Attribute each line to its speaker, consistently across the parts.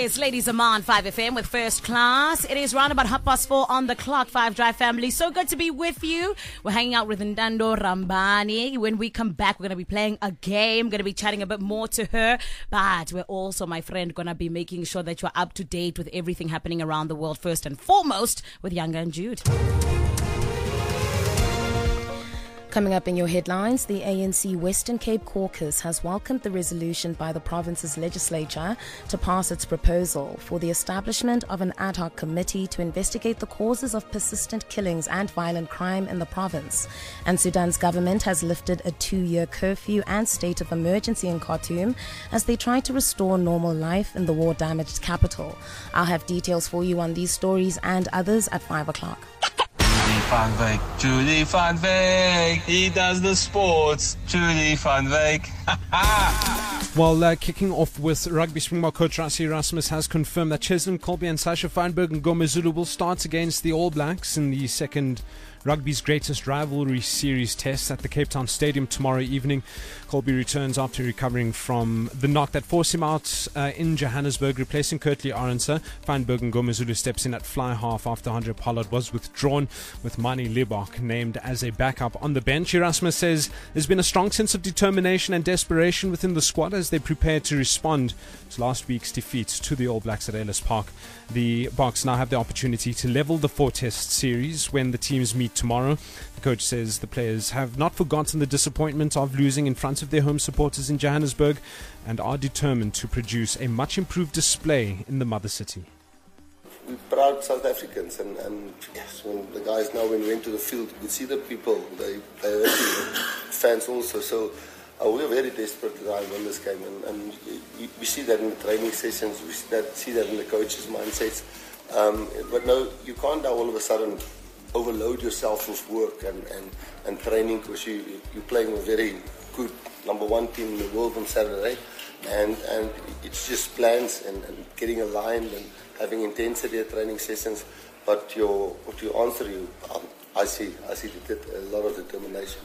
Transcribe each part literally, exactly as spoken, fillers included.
Speaker 1: is Ladies Aman five F M with First Class. It is round about half past four on the clock. Five Drive family, so good to be with you. We're hanging out with Ntando Rambani. When we come back, we're going to be playing a game. Going to be chatting a bit more to her. But we're also, my friend, going to be making sure that you're up to date with everything happening around the world. First and foremost, with Younger and Jude.
Speaker 2: Coming up in your headlines, the A N C Western Cape Caucus has welcomed the resolution by the province's legislature to pass its proposal for the establishment of an ad hoc committee to investigate the causes of persistent killings and violent crime in the province. And Sudan's government has lifted a two-year curfew and state of emergency in Khartoum as they try to restore normal life in the war-damaged capital. I'll have details for you on these stories and others at five o'clock.
Speaker 3: Van Wyk, Julie Van Wyk, he does the sports, Julie Van Wyk.
Speaker 4: Well, uh, kicking off with rugby, Springbok coach Rassie Erasmus has confirmed that Cheslin Kolbe and Sasha Feinberg and Ngomezulu will start against the All Blacks in the second rugby's greatest rivalry series test at the Cape Town Stadium tomorrow evening. Kolbe returns after recovering from the knock that forced him out uh, in Johannesburg, replacing Kurtley Arendse. Feinberg and Ngomezulu steps in at fly half after Andre Pollard was withdrawn, with Mani Lebok named as a backup on the bench. Erasmus says there's been a strong sense of determination and desperation within the squad as they prepare to respond to last week's defeat to the All Blacks at Ellis Park. The Boks now have the opportunity to level the four-test series when the teams meet tomorrow. The coach says the players have not forgotten the disappointment of losing in front of their home supporters in Johannesburg and are determined to produce a much improved display in the mother city.
Speaker 5: We're proud South Africans, and, and yes, when the guys now when we went to the field, you could see the people, they they happy, fans also. So uh, we are very desperate to try and win this game, and, and we, we see that in the training sessions, we see that, see that in the coaches' mindsets. Um, but no, you can't now all of a sudden overload yourself with work and, and, and training, because you, you're playing a very good number one team in the world on Saturday, and, and it's just plans and, and getting aligned and having intensity at training sessions. But your, what you answer you, um, I see, I see a lot of determination.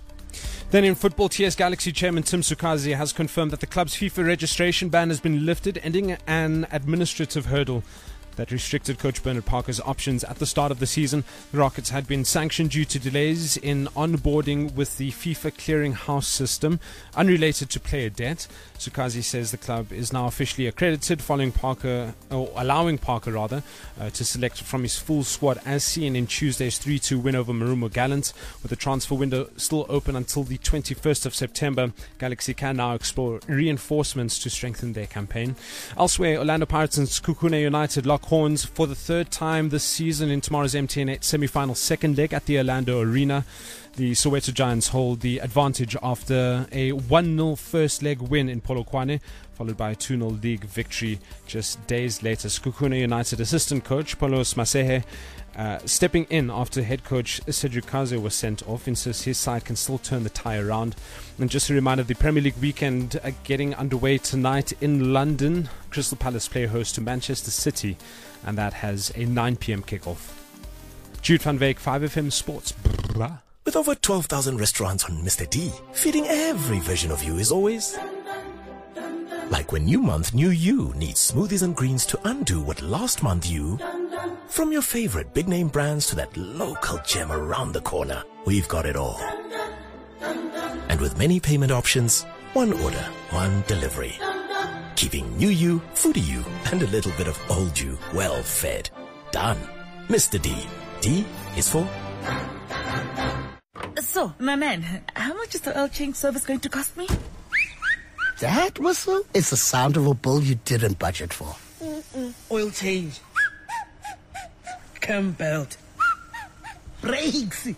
Speaker 4: Then in football, T S Galaxy chairman Tim Sukazi has confirmed that the club's FIFA registration ban has been lifted, ending an administrative hurdle that restricted coach Bernard Parker's options at the start of the season. The Rockets had been sanctioned due to delays in onboarding with the FIFA clearinghouse system, unrelated to player debt. Sukazi says the club is now officially accredited, following Parker, or allowing Parker rather, uh, to select from his full squad as seen in Tuesday's three two win over Marumo Gallants. With the transfer window still open until the twenty-first of September, Galaxy can now explore reinforcements to strengthen their campaign. Elsewhere, Orlando Pirates and Sekhukhune United lock horns for the third time this season in tomorrow's M T N eight semi-final second leg at the Orlando Arena. The Soweto Giants hold the advantage after a one nil first leg win in Polokwane, followed by a two nil league victory just days later. Sekhukhune United assistant coach Paulos Masehe, uh, stepping in after head coach Cedric Kaze was sent off, insists his side can still turn the tie around. And just a reminder, the Premier League weekend uh, getting underway tonight in London. Crystal Palace play host to Manchester City, and that has a nine p.m. kickoff. Jude van Wyk, five F M Sports. Blah.
Speaker 6: With over twelve thousand restaurants on Mister D, feeding every version of you is always like when new month, new you needs smoothies and greens to undo what last month you... From your favorite big name brands to that local gem around the corner, we've got it all. And with many payment options, one order, one delivery. Keeping new you, foodie you, and a little bit of old you well fed. Done. Mister D. D is for...
Speaker 7: So, my man, how much is the oil change service going to cost me?
Speaker 8: That whistle is the sound of a bill you didn't budget for.
Speaker 7: Mm-mm. Oil change. Cam belt. Brakes.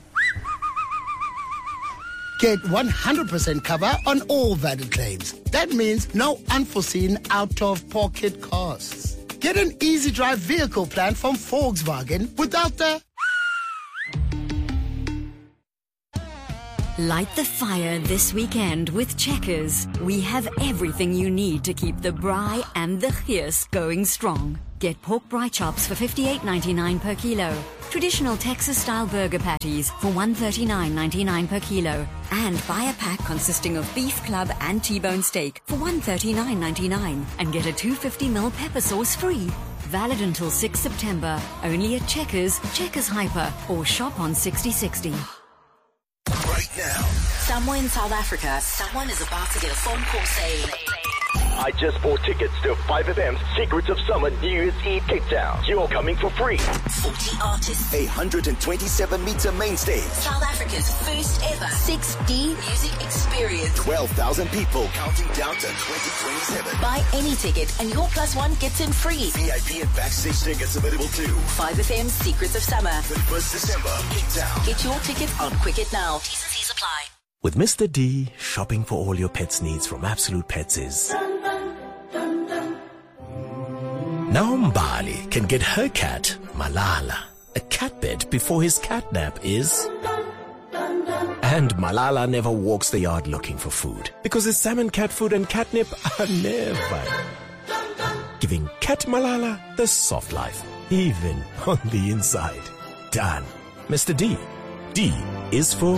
Speaker 8: Get one hundred percent cover on all valid claims. That means no unforeseen out-of-pocket costs. Get an easy drive vehicle plan from Volkswagen without the...
Speaker 9: Light the fire this weekend with Checkers. We have everything you need to keep the braai and the geus going strong. Get pork braai chops for fifty-eight ninety-nine per kilo. Traditional Texas-style burger patties for one thirty-nine ninety-nine per kilo. And buy a pack consisting of beef club and T-bone steak for one thirty-nine ninety-nine. And get a two hundred fifty milliliter pepper sauce free. Valid until sixth September. Only at Checkers, Checkers Hyper, or shop on sixty sixty.
Speaker 10: Right now, somewhere in South Africa, someone is about to get a phone call saying,
Speaker 11: I just bought tickets to five F M's Secrets of Summer New Year's Eve Cape Town. You're coming for free.
Speaker 10: forty artists.
Speaker 11: A one hundred twenty-seven meter main stage.
Speaker 10: South Africa's first ever six D music experience.
Speaker 11: twelve thousand people counting down to twenty twenty-seven.
Speaker 10: Buy any ticket and your plus one gets in free.
Speaker 11: V I P and backstage tickets available too.
Speaker 10: five F M's Secrets of Summer.
Speaker 11: thirty-first December, Cape Town.
Speaker 10: Get your tickets on Quicket now. T's and C's apply.
Speaker 6: With Mister D, shopping for all your pets' needs from Absolute Pets is... Now Mbali can get her cat, Malala, a cat bed before his catnap is... And Malala never walks the yard looking for food, because his salmon cat food and catnip are never. Giving Cat Malala the soft life, even on the inside. Done. Mister D. D is for...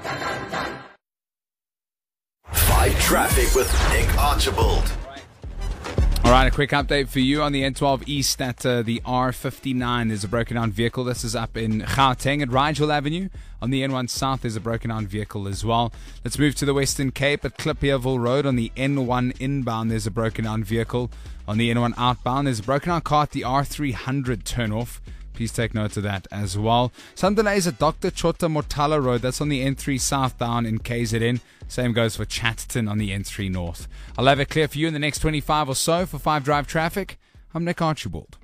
Speaker 10: Five Traffic with Nick Archibald.
Speaker 12: All right, a quick update for you on the N twelve East at uh, the R fifty-nine. There's a broken down vehicle. This is up in Gauteng at Rigel Avenue. On the N one South, there's a broken down vehicle as well. Let's move to the Western Cape at Klipierville Road. On the N one inbound, there's a broken down vehicle. On the N one outbound, there's a broken down car at the R three hundred turnoff. Please take note of that as well. Some delays at Doctor Chota Motala Road. That's on the N three southbound in K Z N. Same goes for Chatterton on the N three north. I'll have it clear for you in the next twenty-five or so for five Drive Traffic. I'm Nick Archibald.